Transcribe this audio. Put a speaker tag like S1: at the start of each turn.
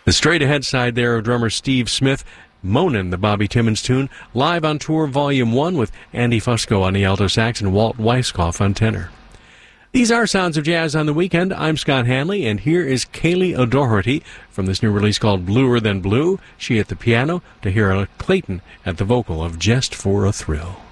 S1: The straight-ahead side there of drummer Steve Smith, Moanin', the Bobby Timmons tune, live on tour Volume 1 with Andy Fusco on the alto sax and Walt Weiskopf on tenor. These are Sounds of Jazz on the Weekend. I'm Scott Hanley, and here is Kaylee O'Doherty from this new release called Bluer Than Blue. She at the piano, Tahira Clayton at the vocal of Just for a Thrill.